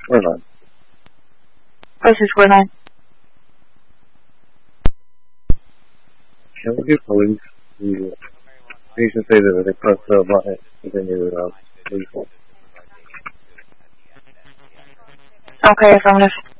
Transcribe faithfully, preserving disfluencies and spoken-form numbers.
Square line. Where's the square line? Can we get police? You, you can say that they press the button within your uh, police. Okay, affirmative.